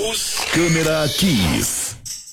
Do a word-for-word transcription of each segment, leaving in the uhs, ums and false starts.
Luz Câmera Kiss.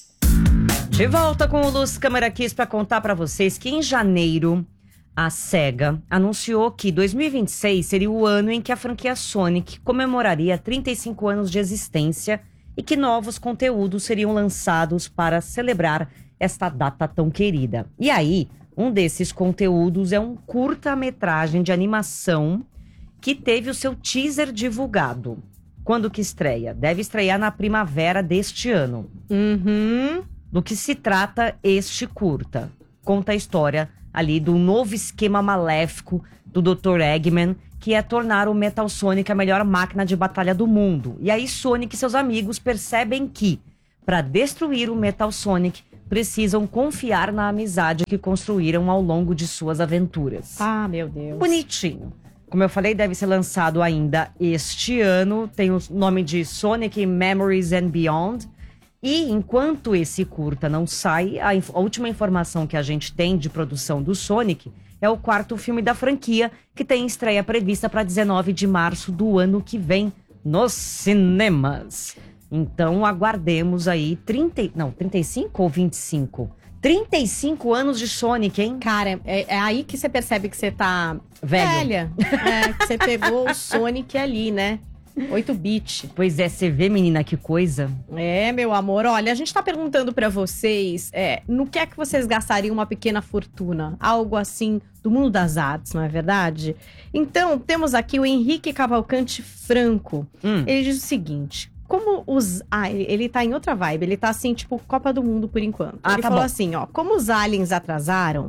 De volta com o Luz Câmera Kiss para contar para vocês que em janeiro a SEGA anunciou que dois mil e vinte e seis seria o ano em que a franquia Sonic comemoraria trinta e cinco anos de existência e que novos conteúdos seriam lançados para celebrar esta data tão querida. E aí, um desses conteúdos é um curta-metragem de animação que teve o seu teaser divulgado. Quando que estreia? Deve estrear na primavera deste ano. Uhum. Do que se trata este curta? Conta a história ali do novo esquema maléfico do doutor Eggman, que é tornar o Metal Sonic a melhor máquina de batalha do mundo. E aí Sonic e seus amigos percebem que, para destruir o Metal Sonic, precisam confiar na amizade que construíram ao longo de suas aventuras. Ah, meu Deus. Bonitinho. Como eu falei, deve ser lançado ainda este ano. Tem o nome de Sonic Memories and Beyond. E enquanto esse curta não sai, a, inf- a última informação que a gente tem de produção do Sonic é o quarto filme da franquia, que tem estreia prevista para dezenove de março do ano que vem nos cinemas. Então aguardemos aí trinta, não, trinta e cinco ou vinte e cinco? trinta e cinco anos de Sonic, hein? Cara, é, é aí que você percebe que você tá Velho. velha. É, que você pegou o Sonic ali, né? oito bit. Pois é, você vê, menina, que coisa. É, meu amor, olha, a gente tá perguntando pra vocês, é, no que é que vocês gastariam uma pequena fortuna? Algo assim do mundo das artes, não é verdade? Então, temos aqui o Henrique Cavalcante Franco. Hum. Ele diz o seguinte: como os... Ah, ele, ele tá em outra vibe, ele tá assim, tipo, Copa do Mundo por enquanto. Ah, ele tá falou bom. assim, ó, como os aliens atrasaram...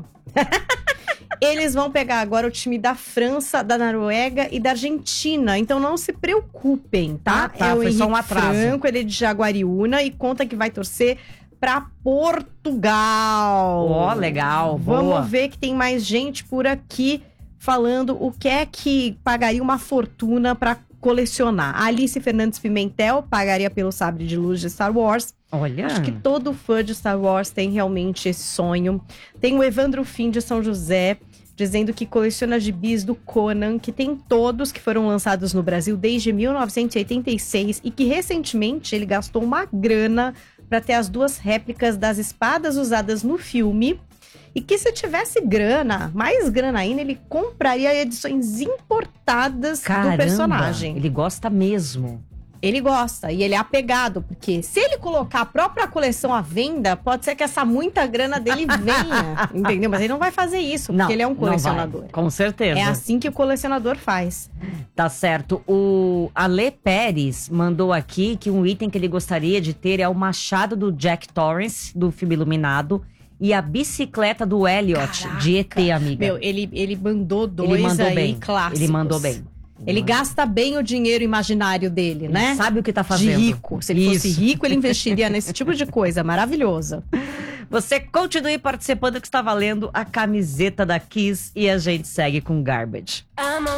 Eles vão pegar agora o time da França, da Noruega e da Argentina. Então não se preocupem, tá? Ah, tá, é o foi Henrique só um atraso. Franco, ele é de Jaguariúna e conta que vai torcer pra Portugal. Ó, legal, boa. Vamos ver que tem mais gente por aqui falando o que é que pagaria uma fortuna pra colecionar. A Alice Fernandes Pimentel pagaria pelo sabre de luz de Star Wars. Olha. Acho que todo fã de Star Wars tem realmente esse sonho. Tem o Evandro Fim de São José, dizendo que coleciona gibis do Conan, que tem todos que foram lançados no Brasil desde mil novecentos e oitenta e seis e que recentemente ele gastou uma grana para ter as duas réplicas das espadas usadas no filme. E que se tivesse grana, mais grana ainda, ele compraria edições importadas Caramba, do personagem. ele gosta mesmo. Ele gosta e ele é apegado, porque se ele colocar a própria coleção à venda, pode ser que essa muita grana dele venha, entendeu? Mas ele não vai fazer isso, porque Não, ele é um não vai. colecionador. Com certeza. É assim que o colecionador faz. Tá certo. O Ale Pérez mandou aqui que um item que ele gostaria de ter é o machado do Jack Torrance, do filme Iluminado, e a bicicleta do Elliot, Caraca. de E T, amiga. Meu, ele, ele mandou dois ele mandou aí bem. clássicos. Ele mandou bem. Ele gasta bem o dinheiro imaginário dele, Ele né? sabe o que tá fazendo. De rico. Se ele fosse Isso. rico, ele investiria nesse tipo de coisa. Maravilhoso. Você continue participando que está valendo a camiseta da Kiss e a gente segue com Garbage.